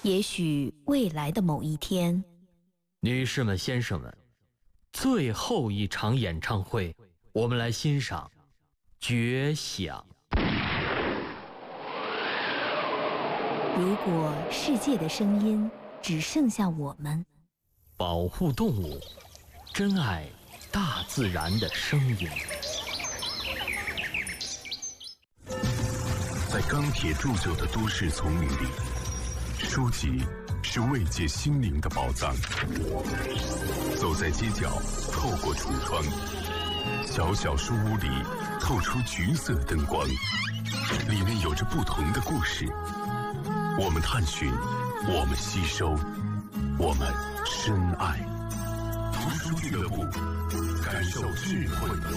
也许未来的某一天， 女士们、先生们，最后一场演唱会，我们来欣赏《绝响》。 如果世界的声音只剩下我们， 保护动物，珍爱大自然的声音。 在钢铁铸就的都市丛林里，书籍是慰藉心灵的宝藏。走在街角，透过橱窗，小小书屋里透出橘色灯光，里面有着不同的故事。我们探寻，我们吸收，我们深爱。图书俱乐部，感受智慧的